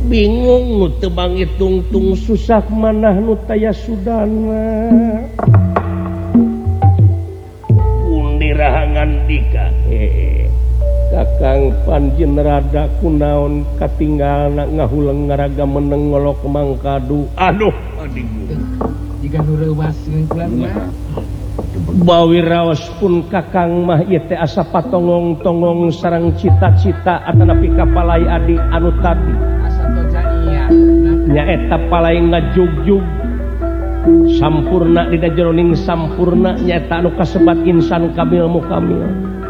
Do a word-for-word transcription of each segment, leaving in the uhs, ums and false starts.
bingung nu teu bangi tungtung susah manah nu taya sudana pundi rahangan dika hehe Kakang Panjen rada kunaon katinggalna ngahuleng ngaraga meneng ngolok mangkadu aduh adikku jika nu reuwas ngeulan mah bawi raos pun kakang mah ieu teh asa patongong-tongong sareng cita-cita atanapi kapalai adi anu tadi asa toja iya nyaeta palai ngajugjug sampurna dina jroning sampurna nyaeta anu kasebat insan kamil mukamil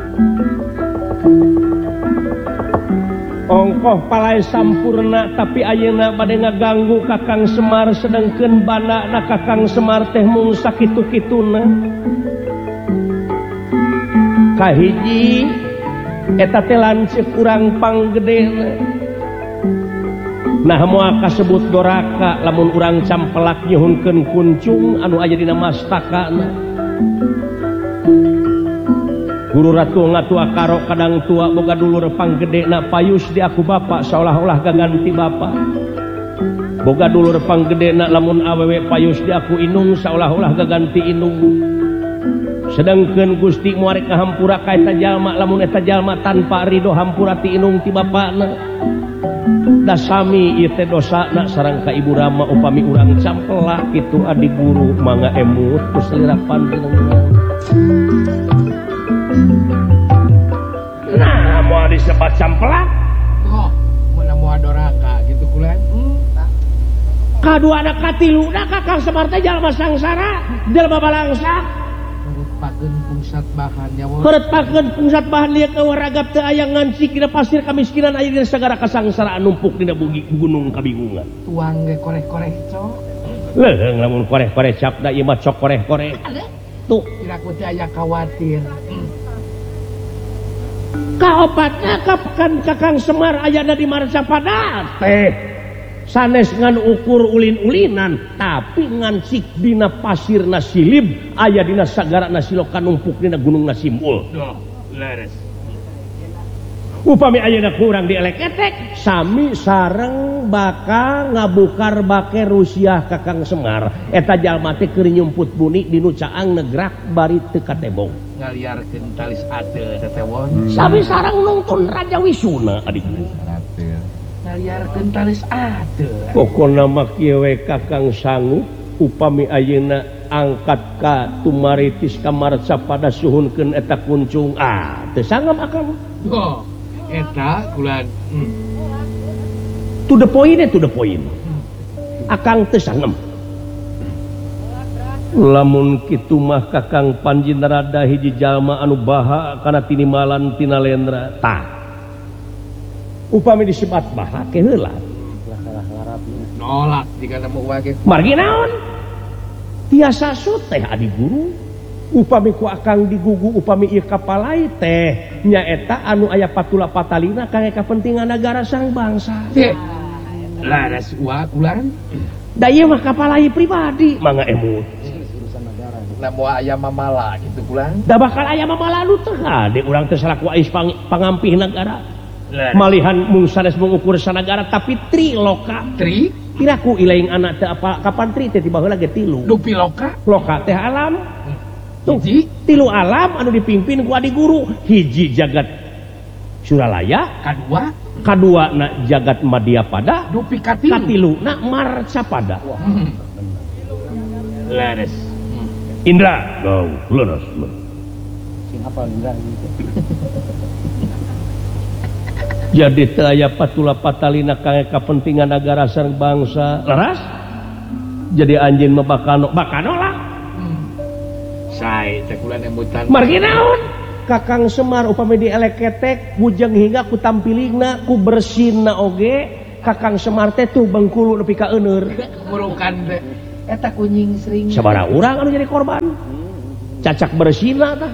ongkoh palai sampurna tapi ayeuna bade ngaganggu Kakang Semar sedengkeun bandana Kakang Semar teh mung sakitu-kituna kahiji eta teh lanceuk urang panggedena nah moal kasebut doraka lamun urang campelak nyuhunkeun kuncung anu aya dina mastakana Guru Ratu ngatua karo kadang tua boga dulur panggedena payus di aku bapak seolah-olah gaganti bapak boga dulur panggedena lamun awewe payus di aku inung seolah-olah gaganti inung sedangkeun Gusti muarek ngahampura ka eta jalma lamun eta jalma tanpa ridho hampura ti inung ti bapakna da sami ieu teh dosana sareng ka Ibu Rama upami urang campelak kitu adi guru mangga emut ku selirapan jenengan nah moal disebat campelak oh mun moal doraka gitu kulen hmm. Kadua anak katiluna Kakang Semar teh jalma sangsara jalma balangsa pakeun pungsat bahan nyawa keretpakeun pungsat bahan lieu ka waragap teu aya ngancik dina pasir kamiskinan aya dina sagara kasangsaraan numpuk dina bugi gunung kabingungan tuang ge koreh-koreh cok leung lamun koreh-koreh capda ieu mah cok koreh-koreh tuh kira ku teh aya khawatir kaopatna kapan Kakang Semar ayana di Marcapada teh sanes ngan ukur ulin-ulinan tapi ngan sik dina pasirna silib aya dina sagarana siloka numpuk dina gunung Nasimbul doh leres upami ayeuna kurang dielek-etek sami sareng bakal ngabukar bake Rusia Kakang Semar eta jalma teh keur nyumput buni dinu caang negrak bari teu katebong ngaliarkeun talis ate tetewon sami sareng nungtun Raja Wisuna adik ngaliarkeun talis ate pokona mah kieu we Kakang sanggup upami ayeuna angkat ka tumaritis ka Marcapada suhunkeun eta kuncung ah teu sangem akang oh eta kulan hmm. to the point to the point akang teu sangem lamun kitu mah Kakang Panjen rada hiji jalma anu baha kana tinimalan tina lendra tah upami disebat baha ke heula nolak jika nemu wage margi naon tiasa suteh adi guru upami ku akang digugu upami ieu kapalai teh nyaeta anu aya patula patalina kangge kapentingan negara sang bangsa teh laras wa kulan da ieu mah kapalai pribadi mangga emut namu aya mamala gitu kulan da bakal aya mamala nu teu hade urang teh salaku ais pangampih negara malihan mung sanes mengukur sanagara tapi tri loka tri kiraku ilaing anak teh apa kapan tri teh tiba heula ge tilu dupi loka loka teh alam tuh hiji tilu alam anu dipimpin ku adi guru hiji jagat Suralaya kadua kadua na jagat Madyapada dupi katilu katilu na Marcapada hmm. leres Indra go leres sing hafal Indra jadi teu aya patula patalina kangge kapentingan negara sareng bangsa leres jadi anjeun mah bakal bakal nolak sae teh kula nembutan margi naon Kakang Semar upami dielek-ketek bujang hingga ku tampilingna ku bersinna oge Kakang Semar teh tuh bengkulu nepi ka euneur murukan teh eta kunying sering sabaraha urang anu jadi korban cacak bersinna tah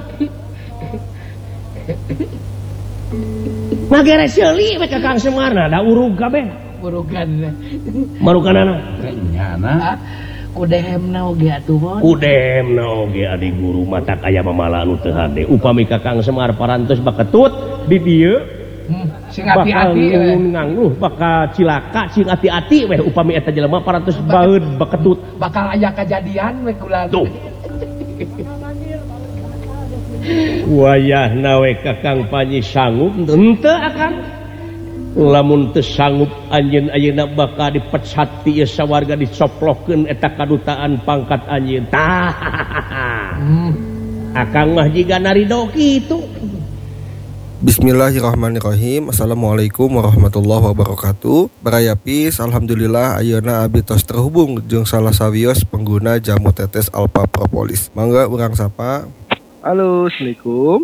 ngagere seuli we Kakang Semar nah da urug kabeh murukan marukanana nyana kudehemna oge atuh mon kudehemna oge adi guru matak aya mamala anu teu hade upami Kakang Semar parantos baketut di dieu Hmm, sing bakal hati-hati we. ngangluh bakal cilaka cing hati-hati weh upami eta jelema paratos baeud baketut Bakal aya kejadian we kula. tuh wayahna we Kakang Panji sanggup henteu akang lamun teu sanggup anjeun ayeuna bakal dipecat ti ieu sawarga dicoplokeun eta kadutaan pangkat anjeun tah Hmm. akang mah jiga narido kitu. Bismillahirrahmanirrahim. Assalamualaikum warahmatullahi wabarakatuh. Barayapis, alhamdulillah ayeuna abdi tos terhubung jeung salah sawios pengguna jamu tetes Alpha Propolis. Mangga urang sapa. Halo, assalamualaikum.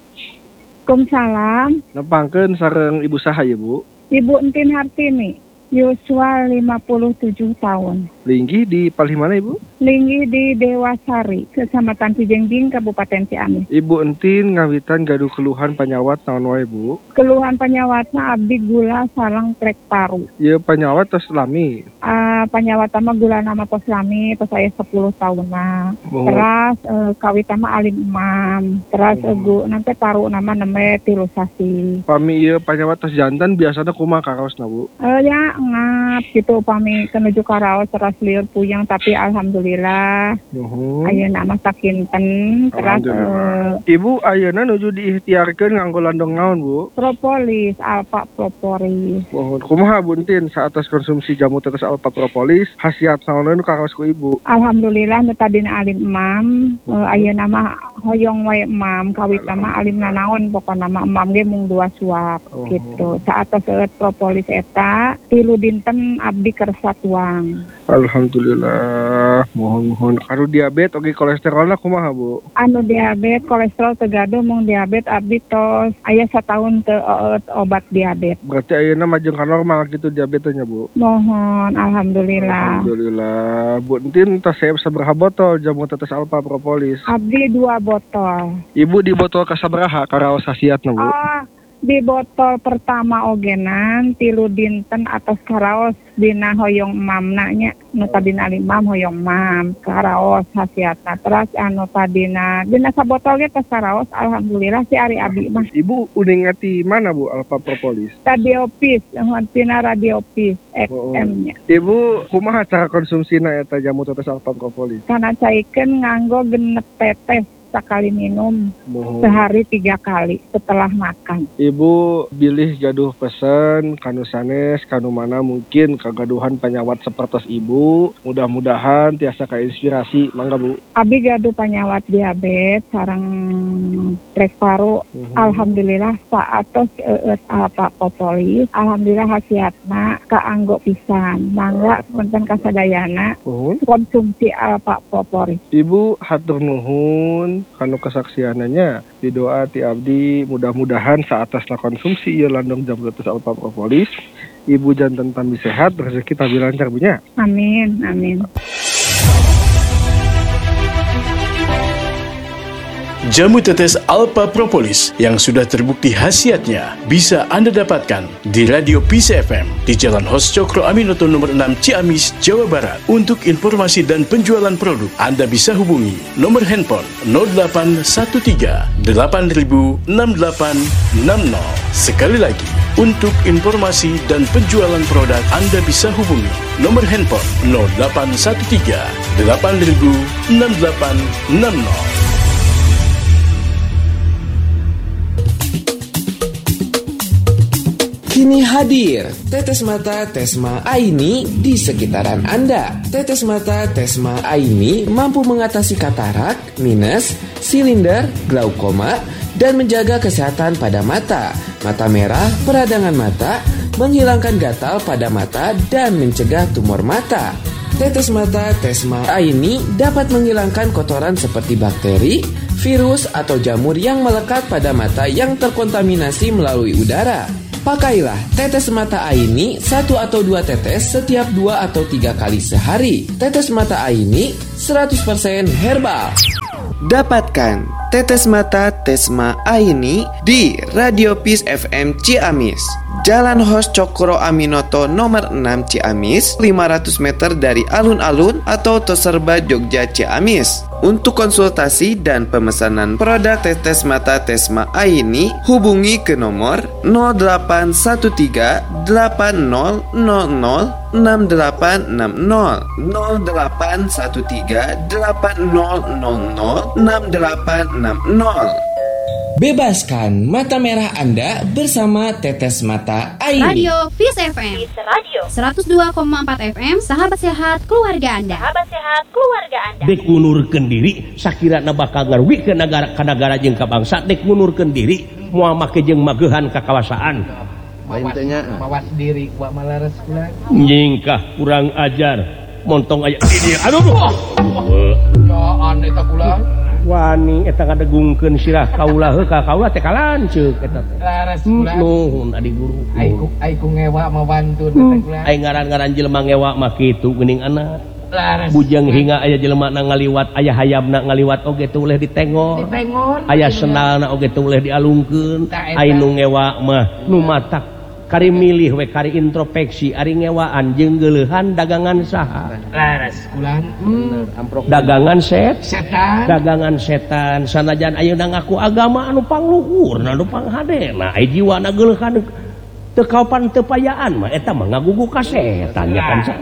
Waalaikumsalam. Nepangkeun sareng ibu saha ya, Bu? Ibu Entin Hartini, yuswa lima puluh tujuh tahun. Linggih di palih mana, Ibu? Linggi di Dewasari, Kecamatan Cijengjing, Kabupaten Ciamis. Ibu Entin ngawitan gaduh keluhan panyawat naon wae, Bu? Keluhan penyawatna abdi gula sareng trek paru. Ieu panyawat tos lami. Uh, penyawat mah gula nama pos lami, pas saya sepuluh tahun nah. Oh. Terus uh, kawit nama alim imam. Terus Oh. egu nanti paru nama neme tilusasi. Pami ieu panyawat tos jantan biasana kumaha karaosna, Bu? Uh, ya ngap gitu pami kenuju karaos teras liur puyeng tapi alhamdulillah Nuhun. ayeuna mah sakinten. Terus uh, Ibu ayeuna nuju diikhtiarkeun nganggo landong naon, Bu? propolis, alfa propolis. Mohon kumaha buntin saatas konsumsi jamu tetes Alpha Propolis khasiat naon nu karaos ku Ibu? Alhamdulillah nu tadina alim imam, uh, ayeuna mah hoyong wae imam, kawit mah alim nanaon pokona mah imam ge mung dua suap Oh. gitu. Saatos seueur propolis eta tilu dinten abdi kersa tuang. Alhamdulillah. Mohon-mohon karo diabetes oge kolesterolna kumaha, Bu? Anu diabetes kolesterol teu gaduh mung diabetes abdi tos aya sataun teu eut obat diabetes. Berarti ayeuna majeng ka normal gitu diabetesnya, Bu. Mohon alhamdulillah. Alhamdulillah. Bu Entin tos saya sabaraha botol jamu tetes Alpha Propolis? Abdi dua botol. Ibu di botol kasabaraha karaos khasiatna, Bu? Oh, di botol pertama ogenan tilu dinten atas karaos dina hoyong mamna nya nu tadina limam hoyong mam karaos khasiatna. Terus anu tadina dina sabotol ge tos karaos alhamdulillah si ari abi mah Ibu udah ngati mana, Bu, Alpha Propolis? radiopis tina radiopis X M nya. Ibu kumaha cara konsumsina eta jamu tetes Alpha Propolis? Kana caikeun nganggo genep tetes sekali minum Mohon. sehari tiga kali setelah makan. Ibu bilih gaduh pesen kanu sanes kanu mana mungkin kagaduhan penyawat seperti Ibu. Mudah-mudahan tiasa kainspirasi. Mangga, Bu. Abi gaduh penyawat diabetes sareng trek paru. Mhm. Alhamdulillah saatos eut Alpha Propolis. Alhamdulillah khasiatna kaanggo pisan. Mangga punten kasadayana Mohon. konsumsi Alpha Propolis. Ibu hatur nuhun kanu kesaksiananya di doa ti abdi mudah-mudahan saatasna konsumsi ieu landong jamu tetes Alpha Propolis Ibu jantan tambi sehat rezeki tambi lancar, Bu nya. Amin, amin. Jamu tetes Alpha Propolis yang sudah terbukti khasiatnya bisa Anda dapatkan di Radio P C F M di Jalan Hos Cokro Aminoto nomor enam Ciamis, Jawa Barat. Untuk informasi dan penjualan produk, Anda bisa hubungi nomor handphone nol delapan satu tiga delapan nol enam delapan enam nol. Sekali lagi, untuk informasi dan penjualan produk, Anda bisa hubungi nomor handphone nol delapan satu tiga delapan nol enam delapan enam nol. Kini hadir Tetes Mata Tesma Aini di sekitaran Anda. Tetes Mata Tesma Aini mampu mengatasi katarak, minus, silinder, glaukoma, dan menjaga kesehatan pada mata, mata merah, peradangan mata, menghilangkan gatal pada mata, dan mencegah tumor mata. Tetes Mata Tesma Aini dapat menghilangkan kotoran seperti bakteri, virus, atau jamur yang melekat pada mata yang terkontaminasi melalui udara. Pakailah tetes mata Aini satu atau dua tetes setiap dua atau tiga kali sehari. Tetes mata Aini seratus persen herbal. Dapatkan tetes mata Tesma Aini di Radio Peace F M Ciamis, Jalan Hos Cokro Aminoto nomor enam Ciamis, lima ratus meter dari alun-alun atau Toserba Jogja Ciamis. Untuk konsultasi dan pemesanan produk tetes mata Tesma Aini, hubungi ke nomor nol delapan satu tiga delapan nol nol nol enam delapan enam nol nol delapan satu tiga delapan nol nol nol enam delapan enam nol. Bebaskan mata merah Anda bersama Tetes Mata Aini. Radio Peace F M. Peace Radio. seratus dua koma empat F M. Sahabat sehat keluarga Anda. Sahabat sehat keluarga Anda. Dek ngunurkeun diri sakirana bakal ngarugikeun nagara ka nagara jeung ka bangsa. Dek ngunurkeun diri moal make jeung magehan kakawasaan. Mawas, mawas diri wa malares kula. Nyingkah kurang ajar. Montong aya ini. Aduh. Ya aneh ta kula. Wani eta ngadegungkeun sirah kaula heuh ka kaula teh kalanceuk eta teh. Laras kula. Nuhun adi guru. Aiku aiku ngewa mawantun eta kula. Ai ngaran-ngaran jelema ngewa mah kitu geuning anak. Laras. Bujang hinga aya jelema na ngaliwat, aya hayamna ngaliwat oge teh uleh ditengor. Ditengor. Aya sendalna oge teh uleh dialungkeun. Ai nu ngewa mah nu matak kari milih we kari introspeksi ari ngewaan jeung geuleuhan dagangan saha. Laras kula. Hmm. Dagangan set. Setan. Dagangan setan. Sanajan ayeuna ngaku agama anu pangluhurna anu panghadena ai jiwana geuleuhan teu kaopan teu payaan mah eta mah ngagugu ka setan ya kan sa.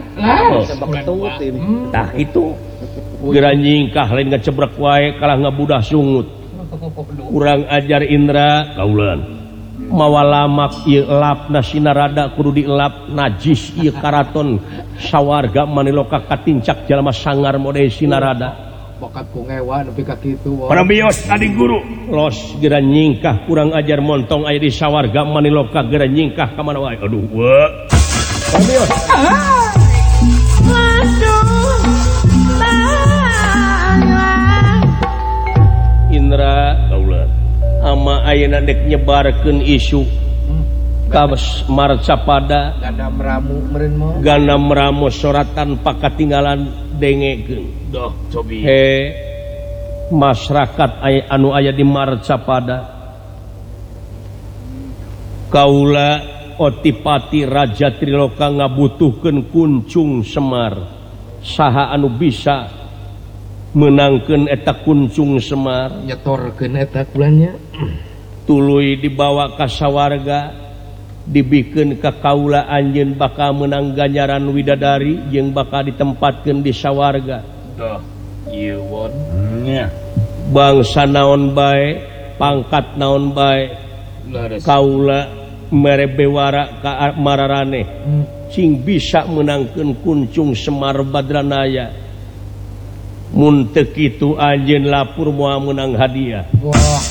Tah kitu. Geura nyingkah lain ngecebrek wae kalah ngabudah sungut. Kurang ajar Indra kaulan. Mawalamak ieu elapna sinarada kudu dielap najis ieu karaton sawarga maniloka katincak jalma sangar mode sinarada bakat ku ngewa nepi ka kitu. Parabios adi guru los geura nyingkah kurang ajar montong aya di sawarga maniloka geura nyingkah ka mana wae. Aduh we Parabios Indra kaulah ama ayeuna dek nyebarkeun isu ka marcapada gandam ramu meureun mah gandam ramu soratan pakatinggalan dengekeun doh cobi he masyarakat anu aya di marcapada kaula Otipati Raja Triloka ngabutuhkeun kuncung Semar saha anu bisa menangkeun eta kuncung Semar nyetorkeun eta kulanya tuluy dibawa ka sawarga dibikeun ka kaula anjeun bakal meunang ganjaran widadari jeung bakal ditempatkeun di sawarga. Dah ieu won nya bangsa naon bae pangkat naon bae kaula mere bewara ka mararane hmm. sing bisa menangkeun kuncung Semar Badranaya. Mun teu kitu anjeun lapur moal meunang hadiah. Wah.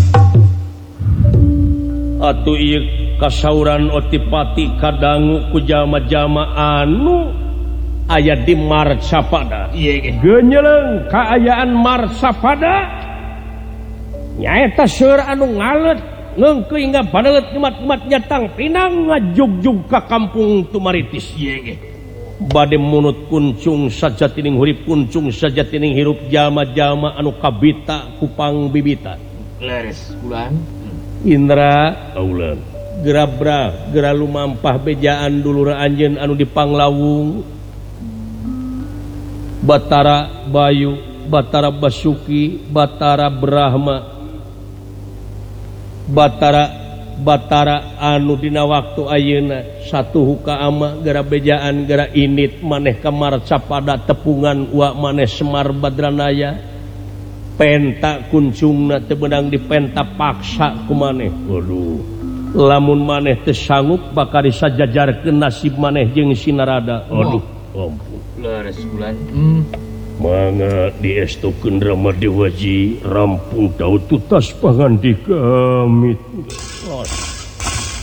Atuh ieu kasauran Otipati kadangu ku jalma-jalma anu aya di Marcapada. Ieu ge geunyeuleng kaayaan Marcapada nyaeta seueur anu ngaleut ngeungkeuy hingga badaeut umat-umat nyatang pinang ngajugjug ka kampung Tumaritis. Ieu ge bade munut kuncung sajatining hurip kuncung sajatining hirup jalma-jalma anu kabita kupang bibita. Leres kulan Indra kaulan gerabra gera lumampah bejaan dulur anjeun anu di Panglawung Batara Bayu Batara Basuki Batara Brahma Batara Batara anu dina waktu ayeuna satu huka ama gara bejaan gara init maneh ka Marcapada tepungan uak maneh Semar Badranaya penta kuncungna teu beunang dipenta paksa ku maneh. Waduh lamun maneh teu sanggup bakal disajajarkeun nasib maneh jeung sinarada. Aduh ampun leres kulan hmm. mangga diestukeun Rama Dewaji rampung daud tutas pangandika mit. Oh.